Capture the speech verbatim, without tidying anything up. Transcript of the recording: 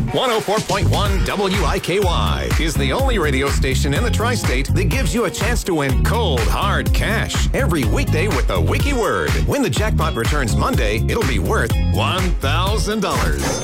one oh four point one W I K Y is the only radio station in the tri-state that gives you a chance to win cold, hard cash every weekday with a wiki word. When the jackpot returns Monday, it'll be worth one thousand dollars.